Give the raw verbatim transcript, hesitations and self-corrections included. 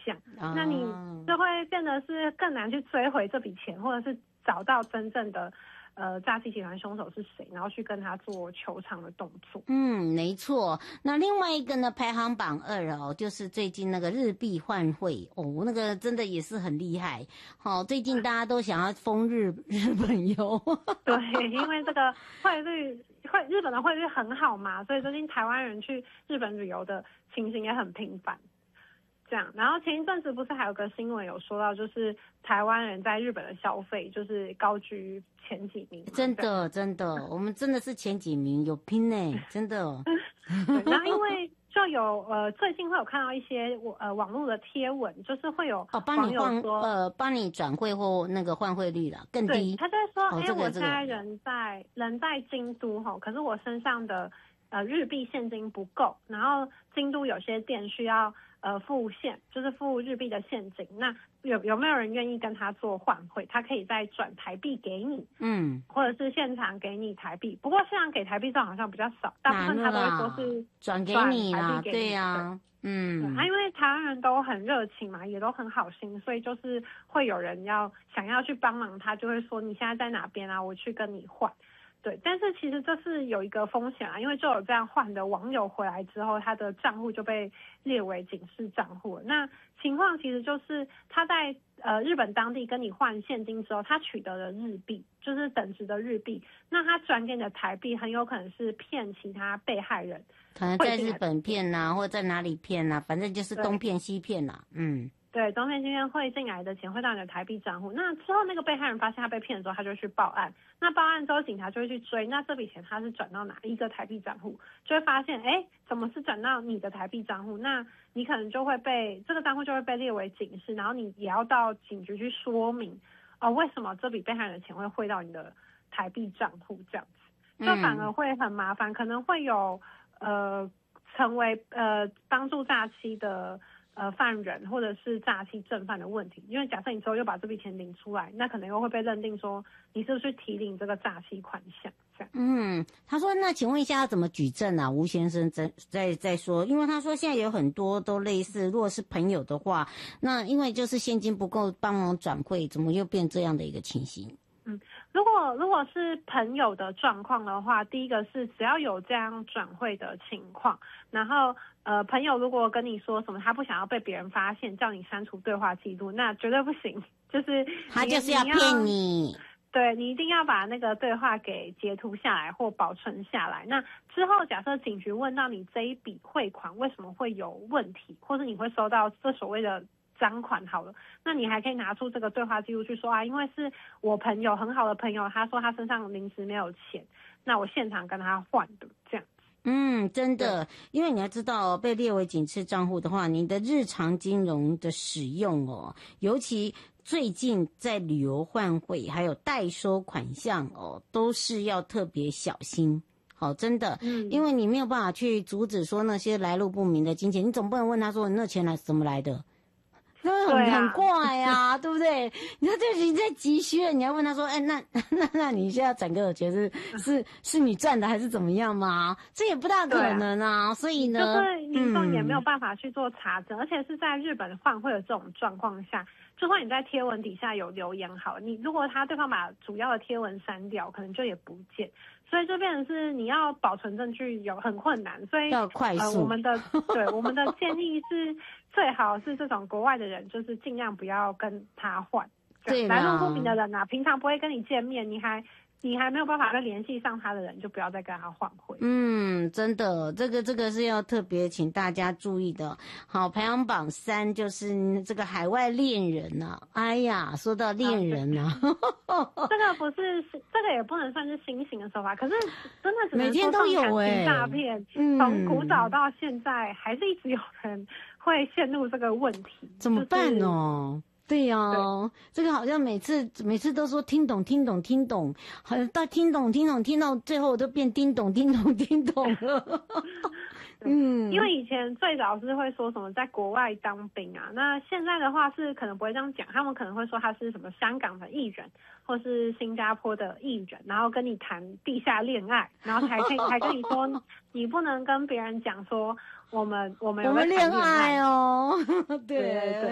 向， 啊、 那你就会变得是更难去追回这笔钱，或者是找到真正的呃诈欺集团凶手是谁，然后去跟他做求偿的动作。 嗯，没错。那另外一个呢，排行榜二哦，就是最近那个日币换汇哦，那个真的也是很厉害。好、哦，最近大家都想要封日日本游。 对，因为这个汇率汇日本的汇率很好嘛，所以最近台湾人去日本旅游的情形也很频繁。这样，然后前一阵子不是还有个新闻有说到，就是台湾人在日本的消费就是高居前几名。 真的真的，我们真的是前几名，有拼呢、欸，真的。 对，那因为就有呃最近会有看到一些呃网络的贴文，就是会有哦帮你换呃帮你转汇或那个换汇率啦更低。 对，他就会说，哎、 哦这个、 我现在人在、这个、人在京都吼，可是我身上的呃日币现金不够，然后京都有些店需要。呃，付现就是付日币的现金，那有有没有人愿意跟他做换汇？他可以再转台币给你， 嗯， 或者是现场给你台币。不过现场给台币这好像比较少，大部分他都会说是转给你啦，对呀、啊，嗯， 啊，因为台湾人都很热情嘛，也都很好心，所以就是会有人要想要去帮忙他，就会说你现在在哪边啊，我去跟你换。对，但是其实这是有一个风险啊，因为就有这样换的网友回来之后，他的账户就被列为警示账户了。那情况其实就是他在呃日本当地跟你换现金之后，他取得了日币，就是等值的日币，那他转给你的台币很有可能是骗其他被害人， 可能在日本骗呐、啊，或者在哪里骗呐、啊，反正就是东骗西骗呐、啊，嗯。 对，东骗西骗汇进来的钱汇到你的台币账户，那之后那个被害人发现他被骗的时候，他就去报案，那报案之后警察就会去追，那这笔钱他是转到哪一个台币账户，就会发现，哎，怎么是转到你的台币账户？那你可能就会被这个账户就会被列为警示，然后你也要到警局去说明，哦，为什么这笔被害人的钱会汇到你的台币账户这样子，就反而会很麻烦，可能会有呃成为呃帮助诈欺的。呃，犯人或者是诈欺正犯的问题，因为假设你之后又把这笔钱领出来，那可能又会被认定说你是不是提领这个诈欺款项这样。 嗯，他说那请问一下要怎么举证啊？吴先生在在在说，因为他说现在有很多都类似，如果是朋友的话，那因为就是现金不够帮忙转汇，怎么又变这样的一个情形？ 嗯，如果如果是朋友的状况的话，第一个是只要有这样转汇的情况，然后呃朋友如果跟你说什么他不想要被别人发现，叫你删除对话记录，那绝对不行，就是他就是要骗你。 对，你一定要把那个对话给截图下来或保存下来。那之后假设警局问到你这一笔汇款为什么会有问题，或是你会收到这所谓的赃款好了，那你还可以拿出这个对话记录去说啊，因为是我朋友很好的朋友，他说他身上临时没有钱，那我现场跟他换的这样。 嗯，真的，因为你要知道，被列为警示账户的话，你的日常金融的使用哦，尤其最近在旅游换汇还有代收款项哦，都是要特别小心。好，真的，嗯，因为你没有办法去阻止说那些来路不明的金钱，你总不能问他说你那钱来怎么来的。那很、啊、很怪啊，对不对？你看这人在急需了，你要问他说，哎，那那那你现在转给我钱是是是你赚的还是怎么样吗？这也不大可能啊。啊所以呢， 就是民众也没有办法去做查证，嗯、而且是在日本换汇的这种状况下，就算你在贴文底下有留言好，你如果他对方把主要的贴文删掉，可能就也不见。所以就变成是你要保存证据有很困难，所以要快速。 呃，我们的对我们的建议是，最好是这种国外的人，就是尽量不要跟他换。 对， 来路不明的人啊，平常不会跟你见面，你还你还没有办法再联系上他的人，就不要再跟他换汇。 嗯，真的，这个这个是要特别请大家注意的。好，排行榜三就是这个海外恋人啊，哎呀，说到恋人啊， 啊、这个不是这个也不能算是新型的手法，可是真的只能每天都有哎、 欸，诈骗，从、嗯、古早到现在还是一直有人会陷入这个问题， 怎么办哦？就是对呀、啊，这个好像每次每次都说听懂听懂听懂，好像到听懂听懂听到最后都变叮咚叮咚叮咚了。 嗯，因为以前最早是会说什么在国外当兵啊，那现在的话是可能不会这样讲，他们可能会说他是什么香港的艺人，或是新加坡的艺人，然后跟你谈地下恋爱，然后还可以还跟你说你不能跟别人讲说我们我们有在谈恋爱哦，对。 对对对